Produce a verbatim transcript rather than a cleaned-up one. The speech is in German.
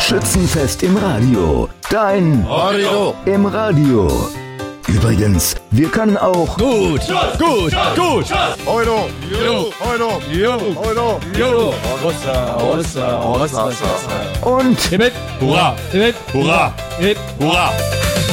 Schützenfest im Radio. Dein Radio im Radio. Übrigens, wir können auch gut, gut, gut. Euro, Jo, Euro, jo, Euro. jo. Rossa, Rossa, Rossa, und Hip, hip, hurra, hip, hurra, hip, hurra.